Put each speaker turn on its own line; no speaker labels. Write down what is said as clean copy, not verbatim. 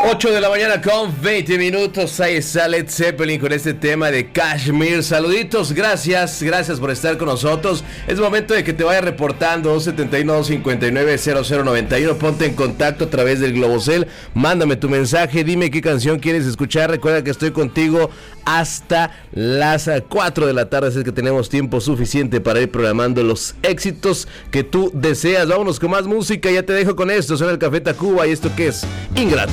8 de la mañana con 20 minutos. Ahí está Led Zeppelin con este tema de Kashmir. Saluditos, gracias por estar con nosotros. Es momento de que te vayas reportando 271-590091. Ponte en contacto a través del Globocel. Mándame tu mensaje, dime qué canción quieres escuchar. Recuerda que estoy contigo hasta las 4 de la tarde, así que tenemos tiempo suficiente para ir programando los éxitos que tú deseas. Vámonos con más música, ya te dejo con esto. Suena el Café Tacuba y esto que es Ingrato.